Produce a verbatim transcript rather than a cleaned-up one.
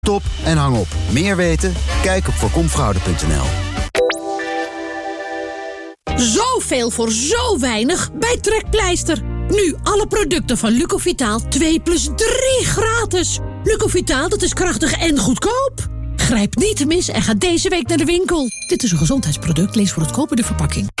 Top en hang op. Meer weten? Kijk op voorkomfraude punt n l. Zoveel voor zo weinig bij Trekpleister. Nu alle producten van Lucovitaal twee plus drie gratis. Lucovitaal, dat is krachtig en goedkoop. Grijp niet te mis en ga deze week naar de winkel. Dit is een gezondheidsproduct, lees voor het kopen de verpakking.